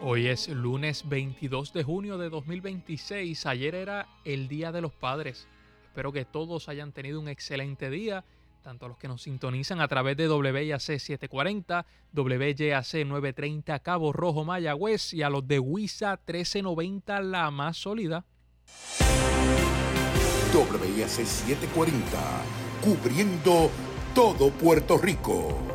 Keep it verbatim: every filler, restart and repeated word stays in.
Hoy es lunes veintidós de junio de dos mil veintiséis. Ayer era el Día de los Padres. Espero que todos hayan tenido un excelente día, tanto los que nos sintonizan a través de W Y A C setecientos cuarenta, W Y A C novecientos treinta Cabo Rojo, Mayagüez, y a los de WISA trece noventa, la más sólida. W Y A C setecientos cuarenta, cubriendo todo Puerto Rico.